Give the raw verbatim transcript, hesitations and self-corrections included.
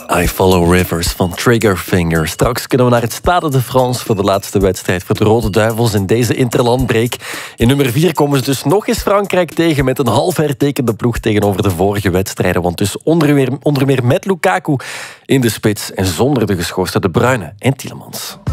I Follow Rivers van Triggerfinger. Straks kunnen we naar het Stade de France voor de laatste wedstrijd voor de Rode Duivels in deze interlandbreak. In nummer vier komen ze dus nog eens Frankrijk tegen met een half hertekende ploeg tegenover de vorige wedstrijden. Want dus onder meer, onder meer met Lukaku in de spits en zonder de geschorste De Bruyne en Tielemans.